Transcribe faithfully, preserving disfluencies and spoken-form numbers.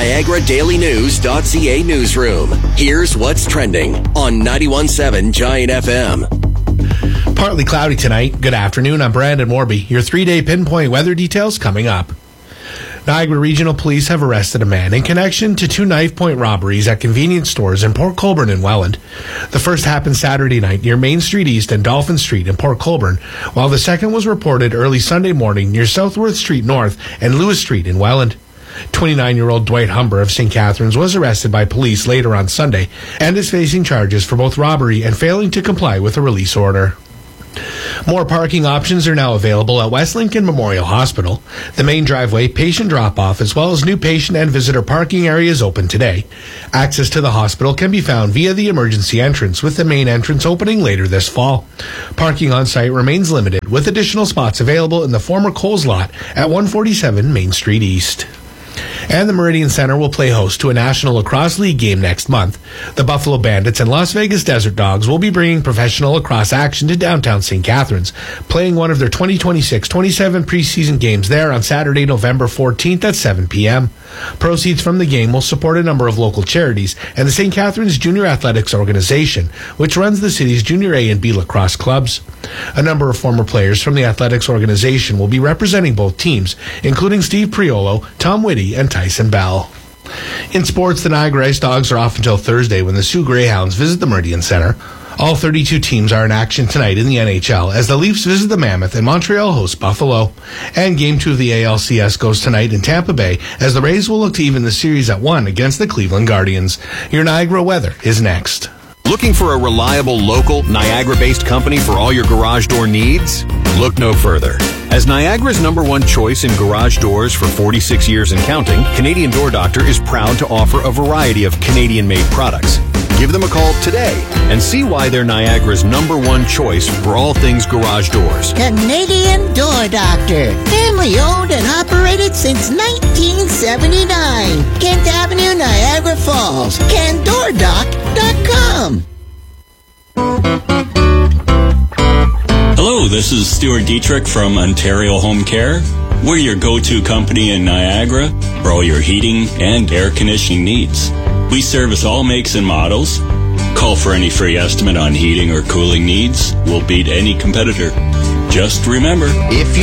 Niagara Daily News dot C A newsroom. Here's what's trending on ninety-one point seven Giant F M. Partly cloudy tonight. Good afternoon. I'm Brandon Morby. Your three-day pinpoint weather details coming up. Niagara Regional Police have arrested a man in connection to two knife point robberies at convenience stores in Port Colborne and Welland. The first happened Saturday night near Main Street East and Dolphin Street in Port Colborne, while the second was reported early Sunday morning near Southworth Street North and Lewis Street in Welland. twenty-nine-year-old Dwight Humber of Saint Catharines was arrested by police later on Sunday and is facing charges for both robbery and failing to comply with a release order. More parking options are now available at West Lincoln Memorial Hospital. The main driveway, patient drop-off, as well as new patient and visitor parking areas open today. Access to the hospital can be found via the emergency entrance, with the main entrance opening later this fall. Parking on site remains limited, with additional spots available in the former Coles lot at one forty-seven Main Street East. And the Meridian Center will play host to a National Lacrosse League game next month. The Buffalo Bandits and Las Vegas Desert Dogs will be bringing professional lacrosse action to downtown Saint Catharines, playing one of their twenty twenty-six twenty-seven preseason games there on Saturday, November fourteenth at seven p.m. Proceeds from the game will support a number of local charities and the Saint Catharines Junior Athletics Organization, which runs the city's Junior A and B lacrosse clubs. A number of former players from the athletics organization will be representing both teams, including Steve Priolo, Tom Whitty, and Tyson Bell. In sports, the Niagara Ice Dogs are off until Thursday when the Sioux Greyhounds visit the Meridian Center. All thirty-two teams are in action tonight in the N H L as the Leafs visit the Mammoth and Montreal hosts Buffalo. And Game two of the A L C S goes tonight in Tampa Bay as the Rays will look to even the series at one against the Cleveland Guardians. Your Niagara weather is next. Looking for a reliable, local, Niagara-based company for all your garage door needs? Look no further. As Niagara's number one choice in garage doors for forty-six years and counting, Canadian Door Doctor is proud to offer a variety of Canadian-made products. Give them a call today and see why they're Niagara's number one choice for all things garage doors. Canadian Door Doctor. Family owned and operated since nineteen seventy-nine. Kent Avenue, Niagara Falls. Can door doc dot com. Hello, this is Stuart Dietrich from Ontario Home Care. We're your go-to company in Niagara for all your heating and air conditioning needs. We service all makes and models. Call for any free estimate on heating or cooling needs. We'll beat any competitor. Just remember, if you